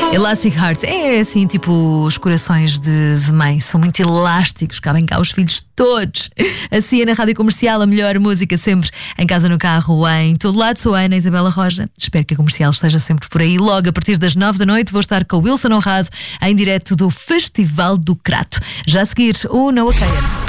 Elastic Heart é assim, tipo os corações de mãe, são muito elásticos, cabem cá os filhos todos. Assim é na Rádio Comercial, a melhor música sempre, em casa, no carro, em todo lado. Sou a Ana Isabela Roja, espero que a Comercial esteja sempre por aí. Logo a partir das 9 da noite vou estar com o Wilson Honrado em direto do Festival do Crato. Já a seguir, o Noah Kahan.